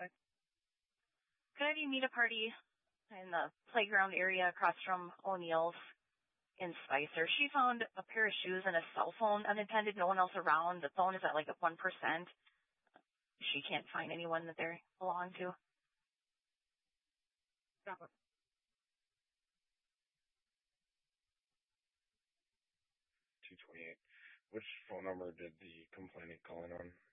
quick. Could I meet a party in the playground area across from O'Neill's in Spicer? She found a pair of shoes and a cell phone unattended, no one else around. The phone is at like 1%. She can't find anyone that they belong to. Stop it. $228. Which phone number did the complainant call in on?